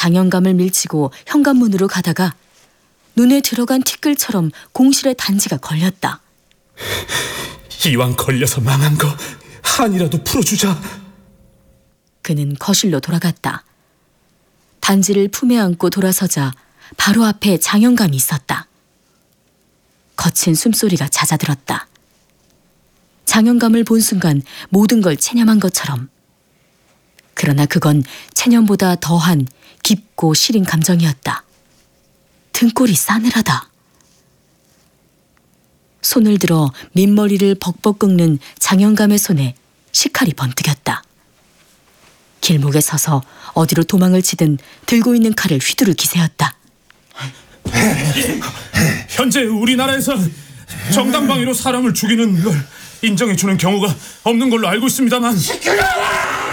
장영감을 밀치고 현관문으로 가다가 눈에 들어간 티끌처럼 공실의 단지가 걸렸다. 이왕 걸려서 망한 거 한이라도 풀어주자. 그는 거실로 돌아갔다. 단지를 품에 안고 돌아서자 바로 앞에 장영감이 있었다. 거친 숨소리가 잦아들었다. 장영감을 본 순간 모든 걸 체념한 것처럼. 그러나 그건 체념보다 더한 깊고 시린 감정이었다. 등골이 싸늘하다. 손을 들어 민머리를 벅벅 꺾는 장영감의 손에 식칼이 번뜩였다. 길목에 서서 어디로 도망을 치든 들고 있는 칼을 휘두를 기세였다. 현재 우리나라에서 정당방위로 사람을 죽이는 걸 인정해주는 경우가 없는 걸로 알고 있습니다만